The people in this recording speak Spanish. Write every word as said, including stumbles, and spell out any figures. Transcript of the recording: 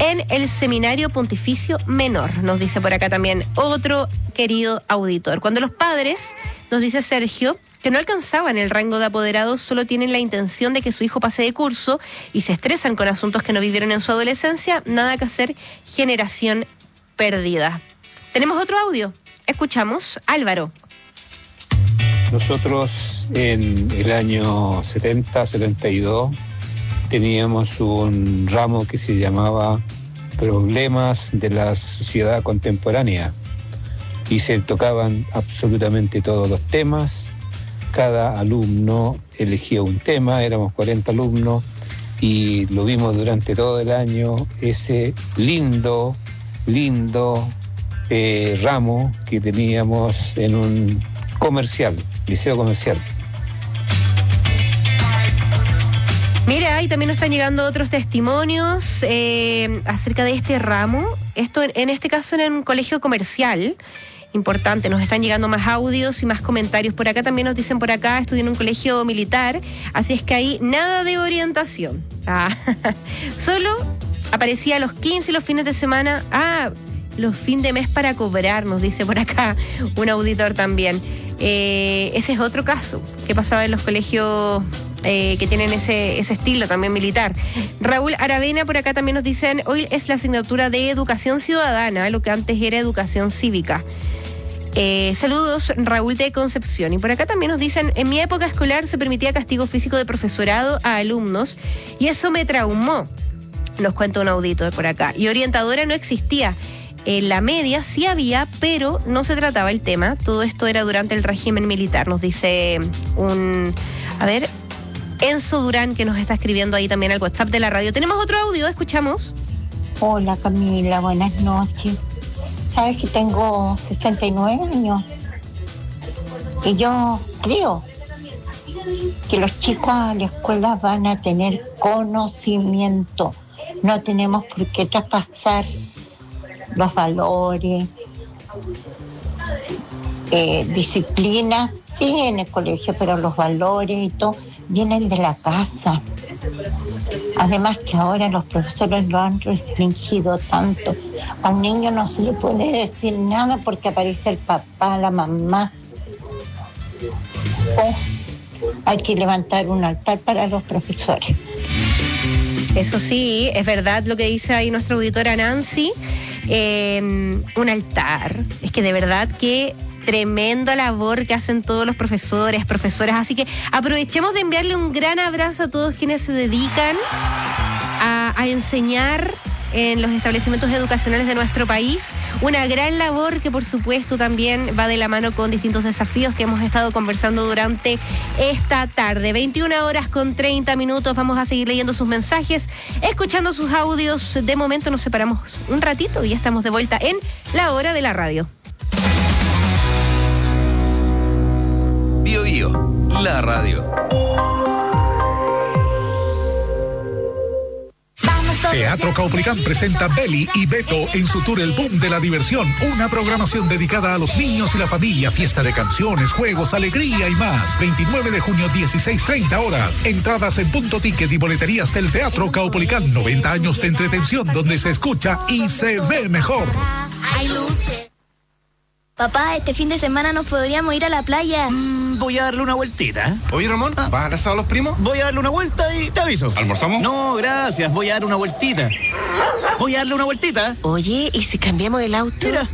en el Seminario Pontificio Menor, nos dice por acá también otro querido auditor. Cuando los padres, nos dice Sergio, que no alcanzaban el rango de apoderados, solo tienen la intención de que su hijo pase de curso y se estresan con asuntos que no vivieron en su adolescencia, nada que hacer, generación perdida. Tenemos otro audio. Escuchamos, Álvaro. Nosotros en el año setenta, setenta y dos teníamos un ramo que se llamaba Problemas de la Sociedad Contemporánea y se tocaban absolutamente todos los temas. Cada alumno elegía un tema, éramos cuarenta alumnos y lo vimos durante todo el año, ese lindo, lindo eh, ramo que teníamos en un comercial, liceo comercial. Mira, y también nos están llegando otros testimonios eh, acerca de este ramo. Esto en, en este caso en un colegio comercial. Importante, nos están llegando más audios y más comentarios. Por acá también nos dicen por acá, estudié en un colegio militar, así es que ahí nada de orientación. Ah, solo aparecía a los quince y los fines de semana. Ah, los fines de mes para cobrar, nos dice por acá un auditor también. Eh, ese es otro caso que pasaba en los colegios eh, que tienen ese, ese estilo también militar. Raúl Aravena por acá también nos dicen, hoy es la asignatura de educación ciudadana, lo que antes era educación cívica. Eh, saludos, Raúl de Concepción. Y por acá también nos dicen, en mi época escolar se permitía castigo físico de profesorado a alumnos y eso me traumó, nos cuenta un auditor por acá. Y orientadora no existía. En la media sí había, pero no se trataba el tema. Todo esto era durante el régimen militar, nos dice un... A ver, Enzo Durán, que nos está escribiendo ahí también al WhatsApp de la radio. Tenemos otro audio, escuchamos. Hola Camila, buenas noches. Sabes que tengo sesenta y nueve años y yo creo que los chicos a la escuela van a tener conocimiento. No tenemos por qué traspasar los valores, eh, disciplinas, sí en el colegio, pero los valores y todo vienen de la casa. Además que ahora los profesores lo han restringido tanto. A un niño no se le puede decir nada porque aparece el papá, la mamá. Oh, hay que levantar un altar para los profesores. Eso sí, es verdad lo que dice ahí nuestra auditora Nancy. Eh, un altar. Es que de verdad que tremenda labor que hacen todos los profesores, profesoras. Así que aprovechemos de enviarle un gran abrazo a todos quienes se dedican a, a enseñar en los establecimientos educacionales de nuestro país. Una gran labor que por supuesto también va de la mano con distintos desafíos que hemos estado conversando durante esta tarde. veintiuna horas con treinta minutos. Vamos a seguir leyendo sus mensajes, escuchando sus audios. De momento nos separamos un ratito y ya estamos de vuelta en La Hora de la Radio. Bio Bio, la radio. Teatro Caupolicán presenta Beli y Beto en su tour El Boom de la Diversión, una programación dedicada a los niños y la familia, fiesta de canciones, juegos, alegría y más. veintinueve de junio, dieciséis treinta horas. Entradas en Punto Ticket y boleterías del Teatro Caupolicán. noventa años de entretención donde se escucha y se ve mejor. Hay luces. Papá, este fin de semana nos podríamos ir a la playa. Mm, voy a darle una vueltita. Oye, Ramón, ¿vas a casar a los primos? Voy a darle una vuelta y te aviso. ¿Almorzamos? No, gracias, voy a dar una vueltita. Voy a darle una vueltita. Oye, ¿y si cambiamos el auto? Mira,